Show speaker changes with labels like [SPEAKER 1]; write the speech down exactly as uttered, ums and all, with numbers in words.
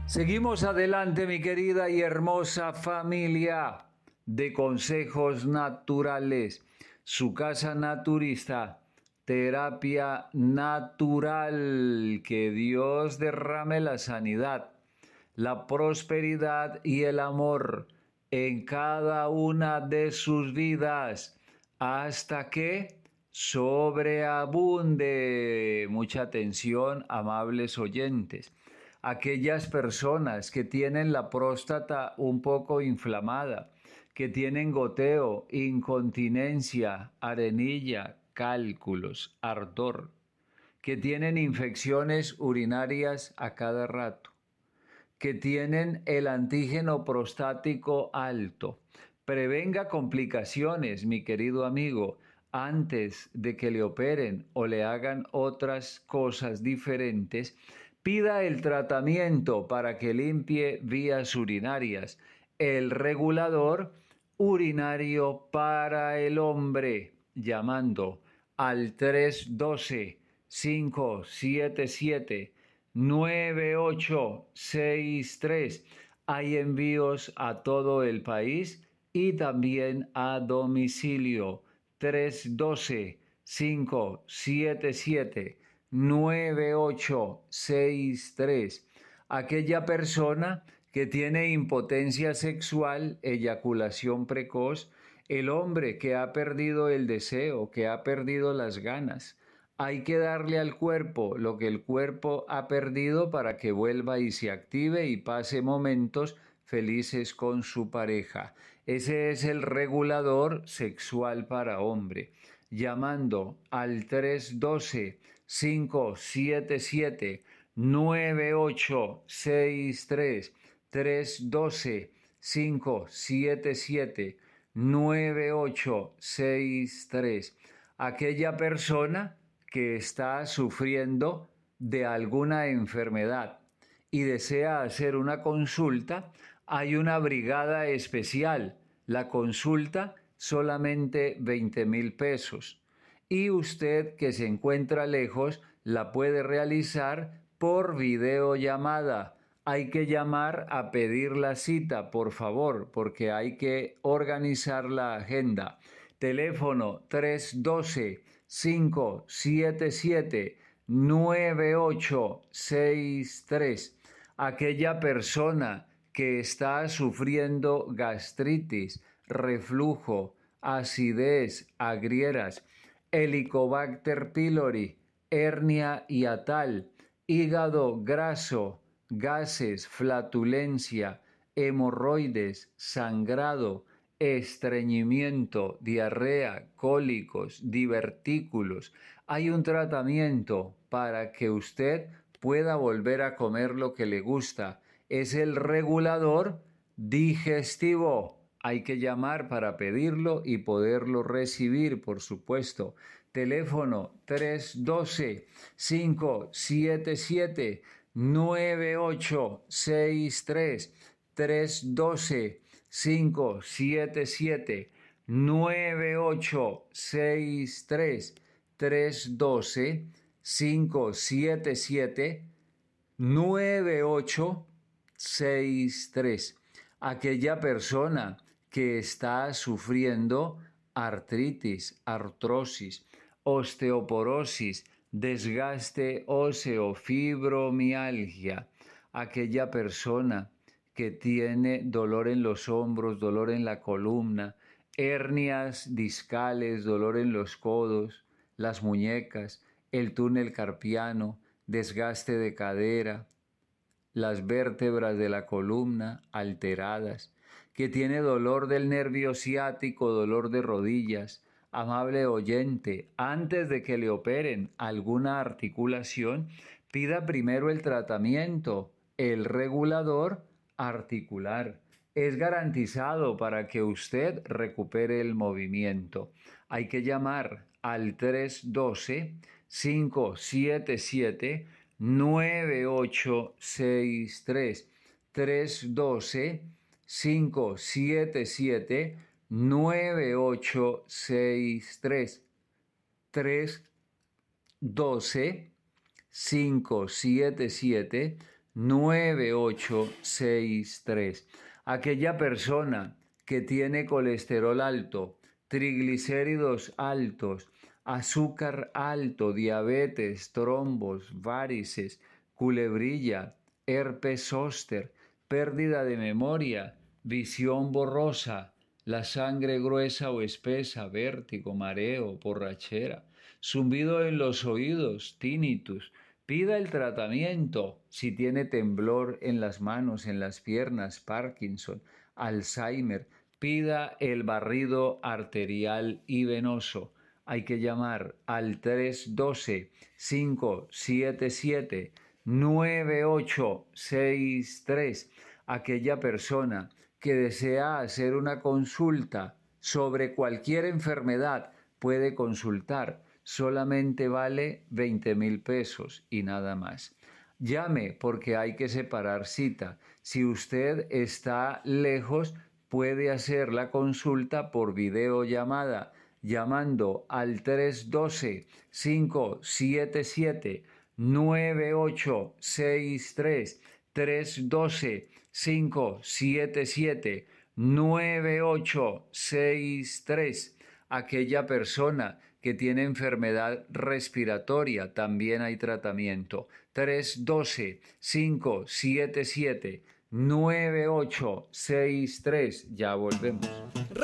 [SPEAKER 1] Seguimos adelante, mi querida y hermosa familia de Consejos Naturales, su casa naturista, terapia natural. Que Dios derrame la sanidad, la prosperidad y el amor en cada una de sus vidas, hasta que sobreabunde. Mucha atención, amables oyentes. Aquellas personas que tienen la próstata un poco inflamada, que tienen goteo, incontinencia, arenilla, cálculos, ardor, que tienen infecciones urinarias a cada rato, que tienen el antígeno prostático alto. Prevenga complicaciones, mi querido amigo, antes de que le operen o le hagan otras cosas diferentes. Pida el tratamiento para que limpie vías urinarias, el regulador urinario para el hombre, llamando al tres uno dos, cinco siete siete, nueve ocho seis tres. Hay envíos a todo el país y también a domicilio. tres uno dos, cinco siete siete, nueve ocho seis tres. Aquella persona que tiene impotencia sexual, eyaculación precoz, el hombre que ha perdido el deseo, que ha perdido las ganas. Hay que darle al cuerpo lo que el cuerpo ha perdido para que vuelva y se active y pase momentos felices con su pareja. Ese es el regulador sexual para hombre. Llamando al tres uno dos, cinco siete siete, nueve ocho seis tres, tres uno dos, cinco siete siete, nueve ocho seis tres. Aquella persona que está sufriendo de alguna enfermedad y desea hacer una consulta, hay una brigada especial. La consulta solamente veinte mil pesos. Y usted que se encuentra lejos la puede realizar por videollamada. Hay que llamar a pedir la cita, por favor, porque hay que organizar la agenda. Teléfono tres uno dos, cinco siete siete, nueve ocho seis tres. Aquella persona que está sufriendo gastritis, reflujo, acidez, agrieras, Helicobacter pylori, hernia hiatal, hígado graso, gases, flatulencia, hemorroides, sangrado, estreñimiento, diarrea, cólicos, divertículos. Hay un tratamiento para que usted pueda volver a comer lo que le gusta. Es el regulador digestivo. Hay que llamar para pedirlo y poderlo recibir, por supuesto. Teléfono tres uno dos, cinco siete siete, nueve ocho seis tres, tres uno dos, cinco siete siete, nueve ocho seis tres, tres uno dos, cinco siete siete, nueve ocho seis tres. Aquella persona que está sufriendo artritis, artrosis, osteoporosis, desgaste óseo, fibromialgia. Aquella persona que tiene dolor en los hombros, dolor en la columna, hernias discales, dolor en los codos, las muñecas, el túnel carpiano, desgaste de cadera, las vértebras de la columna alteradas, que tiene dolor del nervio ciático, dolor de rodillas. Amable oyente, antes de que le operen alguna articulación, pida primero el tratamiento, el regulador articular. Es garantizado para que usted recupere el movimiento. Hay que llamar al tres uno dos, cinco siete siete, nueve ocho seis tres, tres uno dos, cinco siete siete, nueve ocho seis tres, tres uno dos, cinco siete siete, nueve ocho seis tres. Aquella persona que tiene colesterol alto, triglicéridos altos, azúcar alto, diabetes, trombos, varices, culebrilla, herpes zóster, pérdida de memoria, visión borrosa, la sangre gruesa o espesa, vértigo, mareo, borrachera, zumbido en los oídos, tinnitus. Pida el tratamiento si tiene temblor en las manos, en las piernas, Parkinson, Alzheimer. Pida el barrido arterial y venoso. Hay que llamar al tres uno dos, cinco siete siete, nueve ocho seis tres. Aquella persona que desea hacer una consulta sobre cualquier enfermedad puede consultar. Solamente vale veinte mil pesos y nada más. Llame porque hay que separar cita. Si usted está lejos, puede hacer la consulta por videollamada llamando al tres uno dos, cinco siete siete, nueve ocho seis tres, tres uno dos, cinco siete siete, nueve ocho seis tres. Aquella persona que tiene enfermedad respiratoria, también hay tratamiento. tres uno dos, cinco siete siete, nueve ocho seis tres. Ya volvemos.